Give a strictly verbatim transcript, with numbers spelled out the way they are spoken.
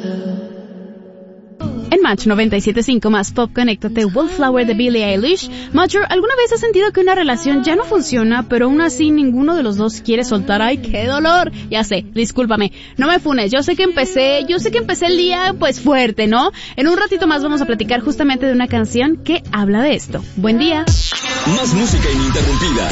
En Match noventa y siete punto cinco más Pop, conéctate, Wallflower de Billie Eilish. Matcher, ¿alguna vez has sentido que una relación ya no funciona, pero aún así ninguno de los dos quiere soltar? ¡Ay, qué dolor! Ya sé, discúlpame, no me funes, yo sé que empecé, yo sé que empecé el día, pues, fuerte, ¿no? En un ratito más vamos a platicar justamente de una canción que habla de esto. ¡Buen día! Más música ininterrumpida.